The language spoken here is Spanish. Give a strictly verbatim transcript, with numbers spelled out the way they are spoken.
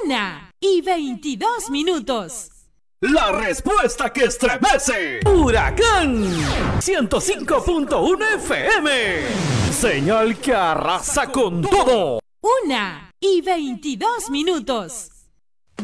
Una y veintidós minutos. La respuesta que estremece. Huracán ciento cinco punto uno F M. Señal que arrasa con todo. Una y veintidós minutos.